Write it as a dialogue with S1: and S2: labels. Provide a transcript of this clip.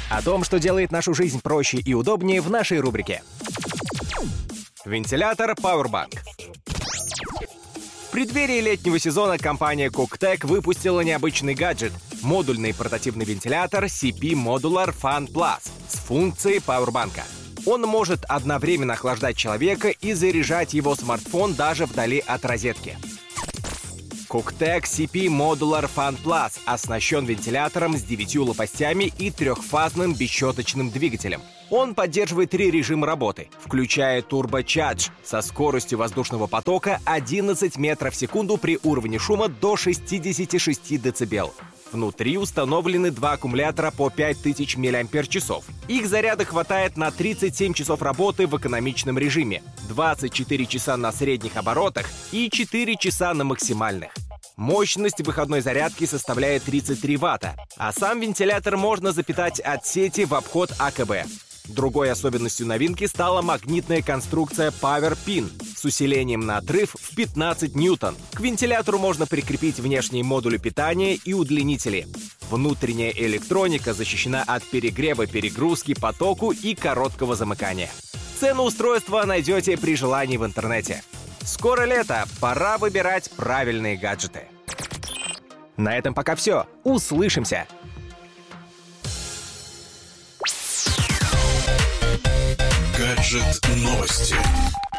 S1: О том, что делает нашу жизнь проще и удобнее, в нашей рубрике. Вентилятор Powerbank. В преддверии летнего сезона компания Cooktech выпустила необычный гаджет — модульный портативный вентилятор CP Modular Fan Plus с функцией пауэрбанка. Он может одновременно охлаждать человека и заряжать его смартфон даже вдали от розетки. Cooktech CP Modular Fan Plus оснащен вентилятором с 9 лопастями и трехфазным бесщеточным двигателем. Он поддерживает 3 режима работы, включая Turbo Charge со скоростью воздушного потока 11 метров в секунду при уровне шума до 66 дБ. Внутри установлены 2 аккумулятора по 5000 мАч. Их заряда хватает на 37 часов работы в экономичном режиме, 24 часа на средних оборотах и 4 часа на максимальных. Мощность выходной зарядки составляет 33 Вт, а сам вентилятор можно запитать от сети в обход АКБ. Другой особенностью новинки стала магнитная конструкция Power Pin с усилением на отрыв в 15 ньютон. К вентилятору можно прикрепить внешние модули питания и удлинители. Внутренняя электроника защищена от перегрева, перегрузки, потоку и короткого замыкания. Цену устройства найдете при желании в интернете. Скоро лето, пора выбирать правильные гаджеты. На этом пока все. Услышимся!
S2: Гаджет новости.